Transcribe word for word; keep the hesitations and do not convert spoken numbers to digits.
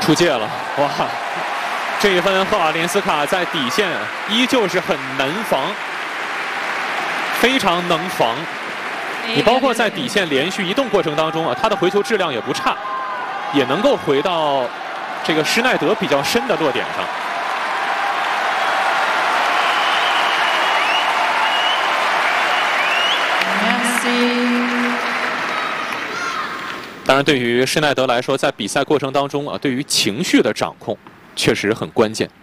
出界了，哇！这一分赫瓦林斯卡在底线依旧是很能防，非常能防。你包括在底线连续移动过程当中啊，他的回球质量也不差，也能够回到这个施耐德比较深的落点上。当然，对于施耐德来说，在比赛过程当中啊，对于情绪的掌控确实很关键。